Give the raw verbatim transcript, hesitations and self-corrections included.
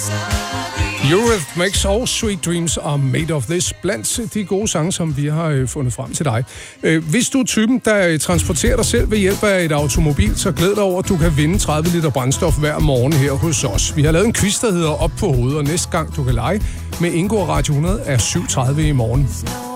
Eurythmics og Sweet Dreams are made of this. Blandt de gode sange, som vi har øh, fundet frem til dig. Øh, hvis du er typen, der øh, transporterer dig selv ved hjælp af et automobil, så glæd dig over, at du kan vinde tredive liter brændstof hver morgen her hos os. Vi har lavet en quiz, der hedder Op på hovedet, og næste gang du kan lege med Ingo og Radio hundrede er syv tredive i morgen.